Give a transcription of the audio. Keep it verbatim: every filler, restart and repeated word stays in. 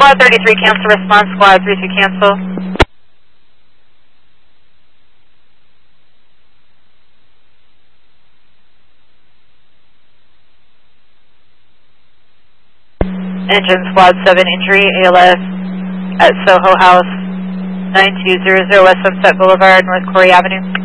Squad thirty-three, cancel response. Squad thirty-three, cancel. Engine Squad seven, injury, A L S at Soho House, nine two zero zero West Sunset Boulevard, North Corey Avenue.